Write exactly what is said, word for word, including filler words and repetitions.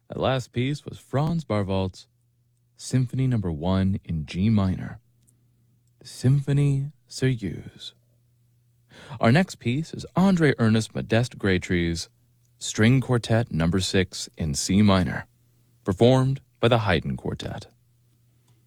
That last piece was Franz Barwald's Symphony Number One in G minor, Symphonie Sérieuse. Our next piece is Andre Ernest Modeste Graytree's String Quartet Number Six in C minor, performed by the Haydn Quartet.